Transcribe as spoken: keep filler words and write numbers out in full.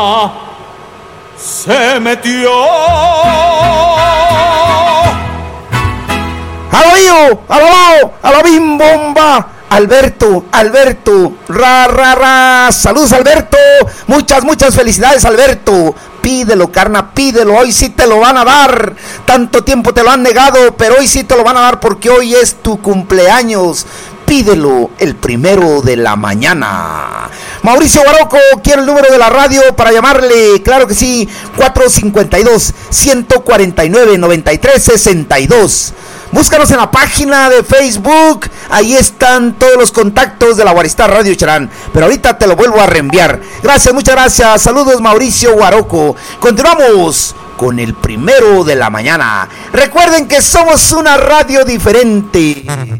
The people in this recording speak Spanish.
Se metió. ¡A lo mío! ¡A lo lao! ¡A lo bim bomba! Alberto, Alberto, ra, ra, ra. Saludos, Alberto. Muchas, muchas felicidades, Alberto. Pídelo, carna, pídelo. Hoy sí te lo van a dar. Tanto tiempo te lo han negado, pero hoy sí te lo van a dar porque hoy es tu cumpleaños. Pídelo el primero de la mañana. Mauricio Guaroco quiere el número de la radio para llamarle. Claro que sí, cuatro cinco dos, uno cuatro nueve, nueve tres seis dos. Búscanos en la página de Facebook. Ahí están todos los contactos de la Guaristar Radio Charán. Pero ahorita te lo vuelvo a reenviar. Gracias, muchas gracias. Saludos, Mauricio Guaroco. Continuamos con el primero de la mañana. Recuerden que somos una radio diferente.